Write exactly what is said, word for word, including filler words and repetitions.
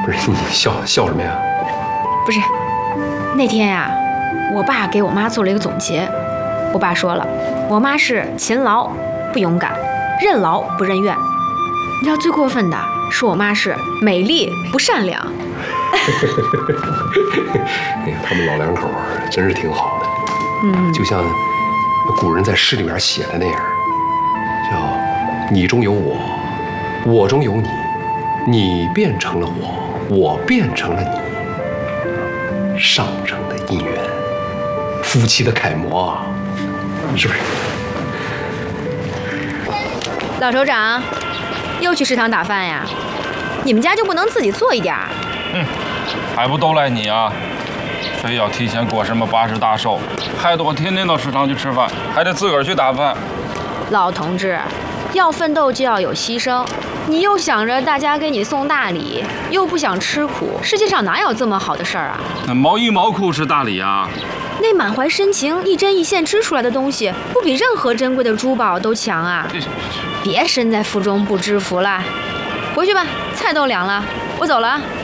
不是你笑笑什么呀？ 不是，那天呀、啊，我爸给我妈做了一个总结。我爸说了，我妈是勤劳不勇敢，任劳不任怨。你知道最过分的是我妈是美丽不善良。 哎呀，他们老两口真是挺好的。 嗯， 就像古人在诗里面写的那样，叫“你中有我，我中有你，你变成了我，我变成了你”，上乘的姻缘，夫妻的楷模啊，是不是？ 老首长，又去食堂打饭呀？你们家就不能自己做一点儿？ 嗯，还不都赖你啊！非要提前过什么八十大寿，害得我天天到食堂去吃饭，还得自个儿去打饭。 老同志，要奋斗就要有牺牲。你又想着大家给你送大礼，又不想吃苦，世界上哪有这么好的事儿啊？ 那毛衣毛裤是大礼啊！ 那满怀深情、一针一线织出来的东西，不比任何珍贵的珠宝都强啊！别身在福中不知福了，回去吧，菜都凉了，我走了啊。